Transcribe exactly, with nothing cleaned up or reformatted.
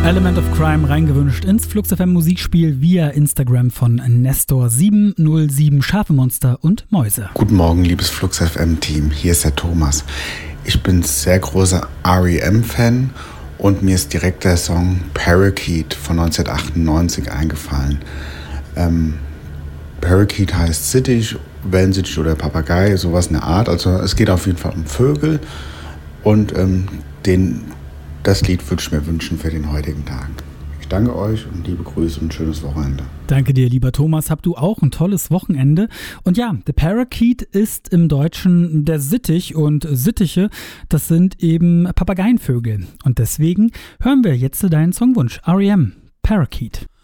Element of Crime reingewünscht ins Flux F M Musikspiel via Instagram von Nestor sieben null sieben Scharfe Monster und Mäuse. Guten Morgen, liebes Flux F M Team, hier ist der Thomas. Ich bin sehr großer R E M-Fan und mir ist direkt der Song Parakeet von neunzehnhundertachtundneunzig eingefallen. Ähm, Parakeet heißt Sittich, Wellensittich oder Papagei, sowas in der Art. Also es geht auf jeden Fall um Vögel und ähm, den, das Lied würde ich mir wünschen für den heutigen Tag. Ich danke euch und liebe Grüße und ein schönes Wochenende. Danke dir, lieber Thomas. Habt du auch ein tolles Wochenende. Und ja, der Parakeet ist im Deutschen der Sittich und Sittiche, das sind eben Papageienvögel. Und deswegen hören wir jetzt deinen Songwunsch, R E M, Parakeet.